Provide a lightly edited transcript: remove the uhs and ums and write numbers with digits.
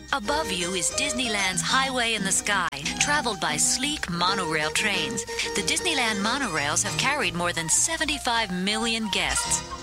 Above you is Disneyland's Highway in the Sky, traveled by sleek monorail trains. The Disneyland monorails have carried more than 75 million guests.